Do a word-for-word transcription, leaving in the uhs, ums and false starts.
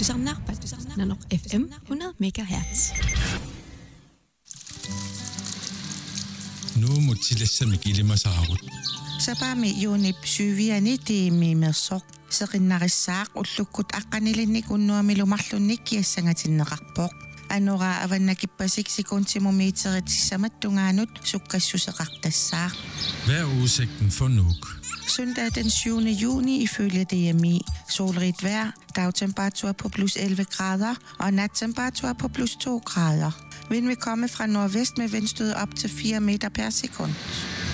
Tusannar Nanok F M hundrede megahertz. Nu må tillæse mig gilde mig saarut. Sapa me yonip syviani tiimi mersok seqinnarissaaq ullukkut aqqanilinnik unnuamilumarlunnik kiassangatinneqarpoq anora avannakippasiksekuntimumeterittissamat tungaanut sukkassuseqartassaaq. Hvad er udsigten for Nuuk? Søndag den syvende juni ifølge D M I. Solrigt vejr, dagtemperatur på plus elleve grader og nattemperatur på plus to grader. Vind vil komme fra nordvest med vindstød op til fire meter per sekund.